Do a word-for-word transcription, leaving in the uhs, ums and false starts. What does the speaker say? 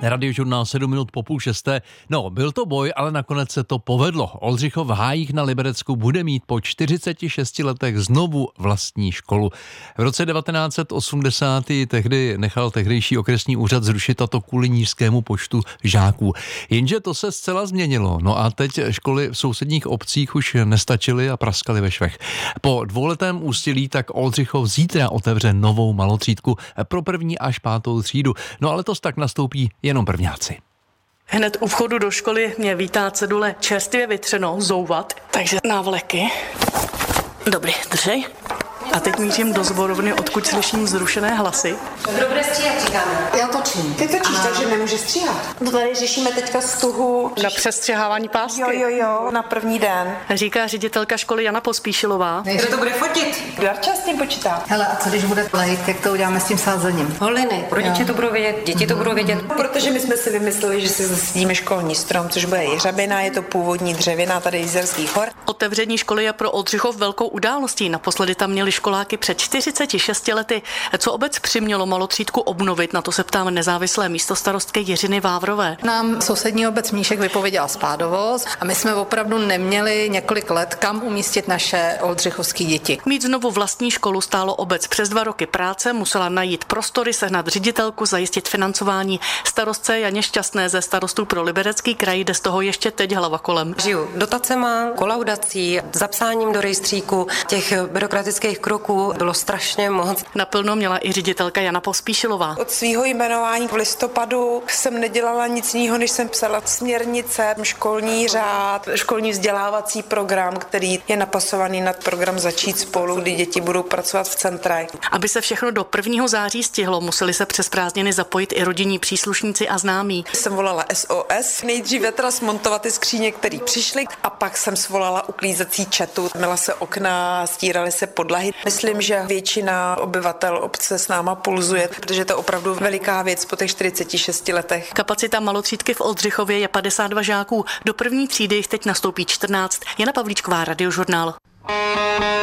Radiožurnál sedm minut po půl šesté. No, byl to boj, ale nakonec se to povedlo. Oldřichov v Hájích na Liberecku bude mít po čtyřiceti šesti letech znovu vlastní školu. V roce devatenáct set osmdesát tehdy nechal tehdejší okresní úřad zrušit a to kvůli nízkému počtu žáků. Jenže to se zcela změnilo. No a teď školy v sousedních obcích už nestačily a praskaly ve švech. Po dvouletém úsilí tak Oldřichov zítra otevře novou malotřídku pro první až pátou třídu. No ale to tak nastoupí jenom prvňáci. Hned u vchodu do školy mě vítá cedule čerstvě vytřeno, zouvat, takže návleky. Dobrý, držej. A teď mířím do zborovny, odkud slyším zrušené hlasy. Kdo bude stříhat, říkáme? Já točím. Ty točíš, a... takže nemůže stříhat. No tady řešíme teďka stuhu. Na přestřihávání pásky. Jo, jo, jo, na první den. Říká ředitelka školy Jana Pospíšilová. Kdo to bude fotit? Darča s tím počítá. Hele, a co když bude lejt, jak to uděláme s tím sázením? Holiny, rodiče to budou vědět, děti to budou vědět. Protože my jsme si vymysleli, že si zasadíme školní strom, což bude jeřabina, je to původní dřevina tady Jizerských hor. Otevření školy je pro Oldřichov velkou událostí. Naposledy tam měli školáky před čtyřiceti šesti lety. Co obec přimělo malotřídku obnovit, na to se ptám nezávislé místostarostky Jiřiny Vávrové. Nám sousední obec Mníšek vypověděla spádovoz a my jsme opravdu neměli několik let, kam umístit naše oldřichovské děti. Mít znovu vlastní školu stálo obec přes dva roky práce, musela najít prostory, sehnat ředitelku, zajistit financování. Starostce Janě Šťastné ze Starostů pro Liberecký kraj jde z toho ještě teď hlava kolem. Žiju dotacema, kolaudací, zapsáním do rejstříku, těch byrokratických kroků bylo strašně moc. Naplno měla i ředitelka Jana Pospíšilová. Od svého jmenování v listopadu jsem nedělala nic jiného, než jsem psala směrnice, školní řád, školní vzdělávací program, který je napasovaný nad program Začít spolu, kdy děti budou pracovat v centrech. Aby se všechno do prvního září stihlo, museli se přes prázdniny zapojit i rodinní příslušníci a známí. Jsem volala S O S, nejdříve teda smontovat ty skříně, které přišly, a pak jsem svolala uklízecí četu. Myla se okna, stíraly se podlahy. Myslím, že většina obyvatel obce s náma pulzuje, protože je to opravdu veliká věc po těch čtyřiceti šesti letech. Kapacita malotřídky v Oldřichově je padesát dva žáků. Do první třídy jich teď nastoupí čtrnáct. Jana Pavlíčková, Radiožurnál.